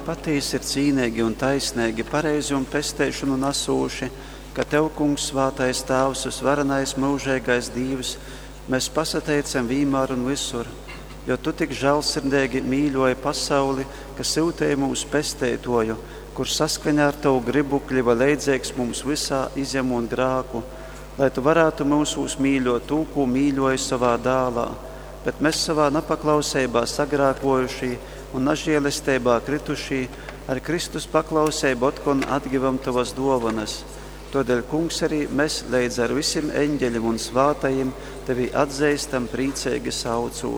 patīsi ir cīnīgi un taisnīgi, pareizi un pestēšanu nasūši, ka Tev, Kungs, svētais Tēvs, visvarenais mūžīgais Dievs, mēs pasateicam vienmēr un visur, jo Tu tik žēlsirdīgi mīļoji pasauli, ka sūtīji mums pestētoju, kur saskaņā ar Tavu gribu kļuva leidzīgs mums visā izņemot grēku, lai Tu varētu mūsos mīļot Tu, ko mīļoji savā dēlā, bet mēs savā nepaklausībā sagrēkojušī un nežēlistībā kritušī ar Kristus paklausību atkal atgivam Tavas dāvanas. Todēļ, Kungs, arī mēs līdz ar visiem eņģeļiem un svātajiem Tevi atzīstam, priecīgi saucot.